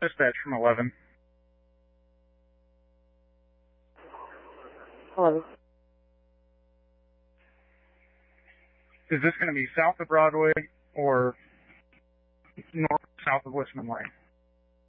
Dispatch from 11. Hello. Is this going to be south of Broadway or north south of Westman Way?